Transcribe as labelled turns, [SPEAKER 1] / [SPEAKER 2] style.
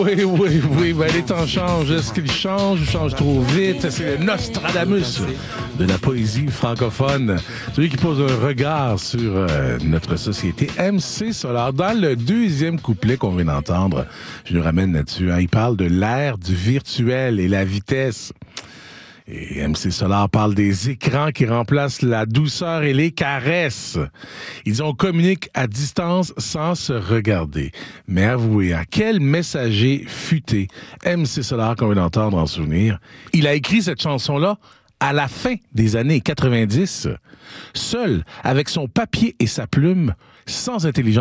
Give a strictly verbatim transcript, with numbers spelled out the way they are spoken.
[SPEAKER 1] Oui, oui, oui. Ben, les temps changent. Est-ce qu'ils changent ou changent trop vite? C'est le Nostradamus de la poésie francophone. Celui qui pose un regard sur euh, notre société. M C Solar. Dans le deuxième couplet qu'on vient d'entendre, je nous ramène là-dessus. Hein, il parle de l'ère du virtuel et la vitesse. Et M C Solar parle des écrans qui remplacent la douceur et les caresses. Ils disent on communique à distance sans se regarder. Mais avouez, à quel messager futé M C Solar qu'on vient d'entendre en souvenir? Il a écrit cette chanson-là à la fin des années quatre-vingt-dix, seul, avec son papier et sa plume, sans intelligence